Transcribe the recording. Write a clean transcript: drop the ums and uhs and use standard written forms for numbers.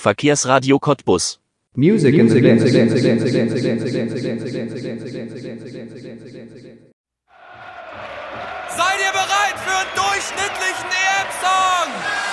Verkehrsradio Cottbus. Music in the Mix. Seid ihr bereit für einen durchschnittlichen EM-Song?